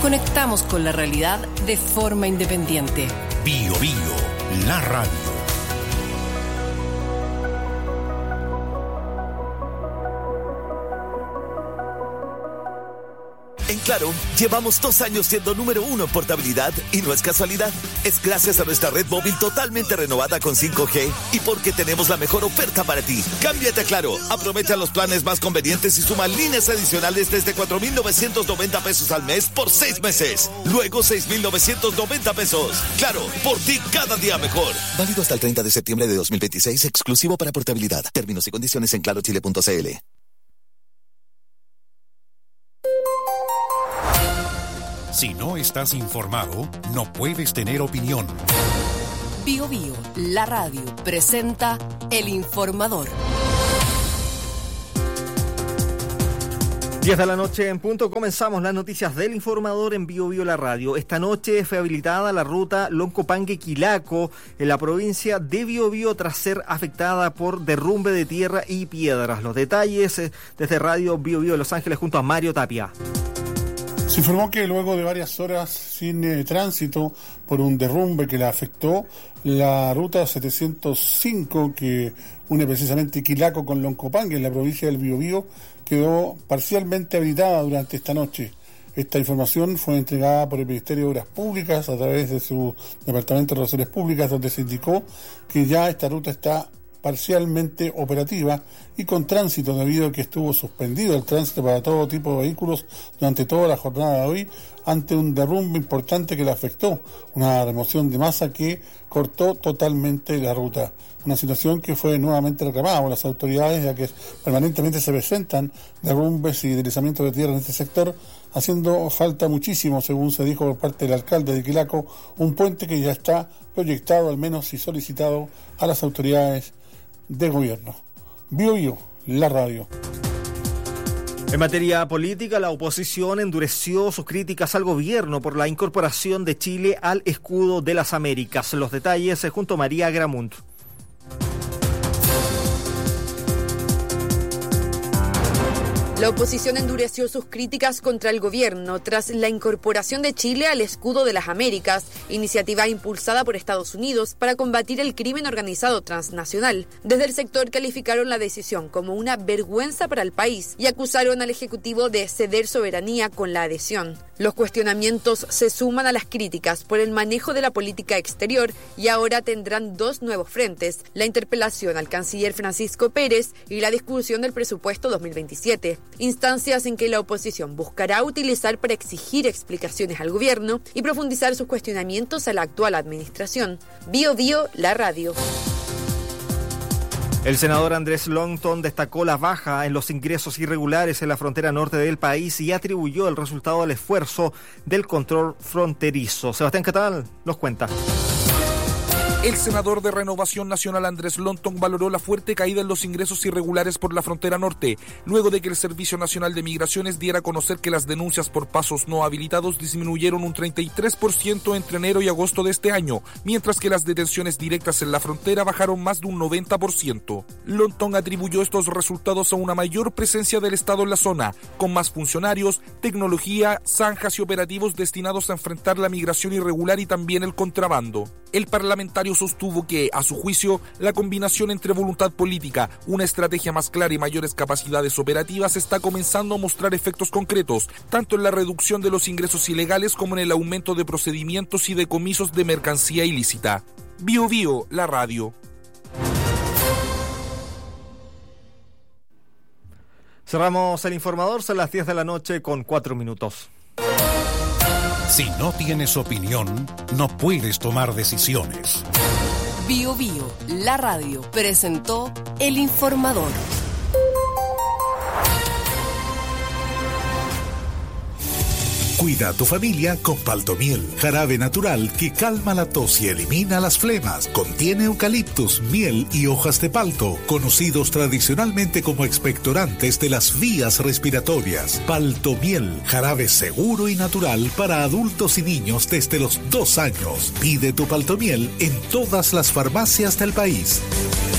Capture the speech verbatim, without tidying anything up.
conectamos con la realidad de forma independiente. Bio Bio, la radio. En Claro, llevamos dos años siendo número uno en portabilidad y no es casualidad. Es gracias a nuestra red móvil totalmente renovada con cinco G y porque tenemos la mejor oferta para ti. Cámbiate a Claro, aprovecha los planes más convenientes y suma líneas adicionales desde cuatro mil novecientos noventa pesos al mes por seis meses. Luego seis mil novecientos noventa pesos. Claro, por ti cada día mejor. Válido hasta el treinta de septiembre de dos mil veintiséis, exclusivo para portabilidad. Términos y condiciones en claro chile punto c l. Si no estás informado, no puedes tener opinión. Bio Bio, la radio, presenta El Informador. diez de la noche en punto, comenzamos las noticias del Informador en Bio Bio, la radio. Esta noche fue habilitada la ruta Loncopangue-Quilaco en la provincia de Bio Bio tras ser afectada por derrumbe de tierra y piedras. Los detalles eh, desde Radio Bio Bio de Los Ángeles junto a Mario Tapia. Se informó que luego de varias horas sin eh, tránsito por un derrumbe que la afectó, la ruta setecientos cinco que une precisamente Quilaco con Loncopangue en la provincia del Biobío quedó parcialmente habilitada durante esta noche. Esta información fue entregada por el Ministerio de Obras Públicas a través de su Departamento de Relaciones Públicas, donde se indicó que ya esta ruta está parcialmente operativa y con tránsito, debido a que estuvo suspendido el tránsito para todo tipo de vehículos durante toda la jornada de hoy ante un derrumbe importante que le afectó, una remoción de masa que cortó totalmente la ruta. Una situación que fue nuevamente reclamada por las autoridades, ya que permanentemente se presentan derrumbes y deslizamientos de tierra en este sector, haciendo falta muchísimo, según se dijo por parte del alcalde de Quilaco, un puente que ya está proyectado al menos y solicitado a las autoridades de gobierno. Bio Bio, la radio. En materia política, la oposición endureció sus críticas al gobierno por la incorporación de Chile al escudo de las Américas. Los detalles junto a María Gramunt. La oposición endureció sus críticas contra el gobierno tras la incorporación de Chile al escudo de las Américas, iniciativa impulsada por Estados Unidos para combatir el crimen organizado transnacional. Desde el sector calificaron la decisión como una vergüenza para el país y acusaron al Ejecutivo de ceder soberanía con la adhesión. Los cuestionamientos se suman a las críticas por el manejo de la política exterior y ahora tendrán dos nuevos frentes: la interpelación al canciller Francisco Pérez y la discusión del presupuesto dos mil veintisiete. Instancias en que la oposición buscará utilizar para exigir explicaciones al gobierno y profundizar sus cuestionamientos a la actual administración. Bio Bio, la radio. El senador Andrés Longton destacó la baja en los ingresos irregulares en la frontera norte del país y atribuyó el resultado al esfuerzo del control fronterizo. Sebastián Catal nos cuenta. El senador de Renovación Nacional Andrés Longton valoró la fuerte caída en los ingresos irregulares por la frontera norte, luego de que el Servicio Nacional de Migraciones diera a conocer que las denuncias por pasos no habilitados disminuyeron un treinta y tres por ciento entre enero y agosto de este año, mientras que las detenciones directas en la frontera bajaron más de un noventa por ciento. Longton atribuyó estos resultados a una mayor presencia del Estado en la zona, con más funcionarios, tecnología, zanjas y operativos destinados a enfrentar la migración irregular y también el contrabando. El parlamentario sostuvo que, a su juicio, la combinación entre voluntad política, una estrategia más clara y mayores capacidades operativas está comenzando a mostrar efectos concretos, tanto en la reducción de los ingresos ilegales como en el aumento de procedimientos y decomisos de mercancía ilícita. Bio Bio, la radio. Cerramos el Informador, son las diez de la noche con cuatro minutos. Si no tienes opinión, no puedes tomar decisiones. Bio Bio, la radio, presentó El Informador. Cuida a tu familia con Paltomiel, jarabe natural que calma la tos y elimina las flemas. Contiene eucaliptus, miel y hojas de palto, conocidos tradicionalmente como expectorantes de las vías respiratorias. Paltomiel, jarabe seguro y natural para adultos y niños desde los dos años. Pide tu Paltomiel en todas las farmacias del país.